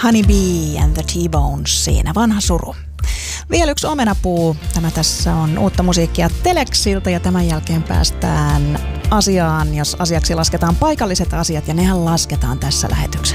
Honey Bee and the T-Bones, siinä vanha suru. Vielä yksi omenapuu. Tämä tässä on uutta musiikkia Telexiltä ja tämän jälkeen päästään asiaan, jos asiaksi lasketaan paikalliset asiat ja nehän lasketaan tässä lähetyksessä.